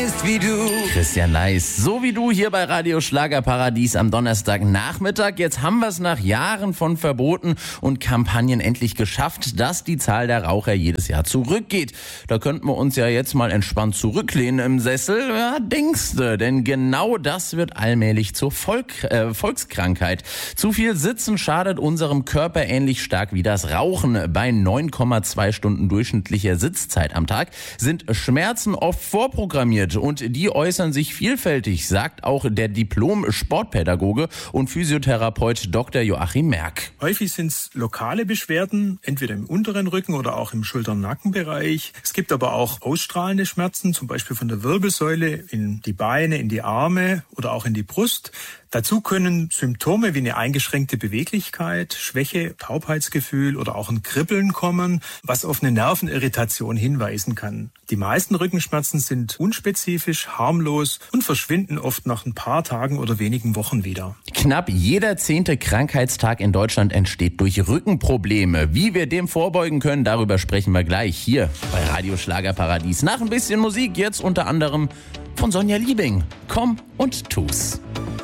Ist wie du. Christian Leis, so wie du hier bei Radio Schlagerparadies am Donnerstagnachmittag. Jetzt haben wir es nach Jahren von Verboten und Kampagnen endlich geschafft, dass die Zahl der Raucher jedes Jahr zurückgeht. Da könnten wir uns ja jetzt mal entspannt zurücklehnen im Sessel. Ja, denkste, denn genau das wird allmählich zur Volkskrankheit. Zu viel Sitzen schadet unserem Körper ähnlich stark wie das Rauchen. Bei 9,2 Stunden durchschnittlicher Sitzzeit am Tag sind Schmerzen oft vorprogrammiert. Und die äußern sich vielfältig, sagt auch der Diplom-Sportpädagoge und Physiotherapeut Dr. Joachim Merck. Häufig sind es lokale Beschwerden, entweder im unteren Rücken oder auch im Schulter-Nackenbereich. Es gibt aber auch ausstrahlende Schmerzen, zum Beispiel von der Wirbelsäule in die Beine, in die Arme oder auch in die Brust. Dazu können Symptome wie eine eingeschränkte Beweglichkeit, Schwäche, Taubheitsgefühl oder auch ein Kribbeln kommen, was auf eine Nervenirritation hinweisen kann. Die meisten Rückenschmerzen sind unspezifisch, harmlos und verschwinden oft nach ein paar Tagen oder wenigen Wochen wieder. Knapp jeder 10. Krankheitstag in Deutschland entsteht durch Rückenprobleme. Wie wir dem vorbeugen können, darüber sprechen wir gleich hier bei Radio Schlagerparadies. Nach ein bisschen Musik jetzt unter anderem von Sonja Liebing. Komm und tu's.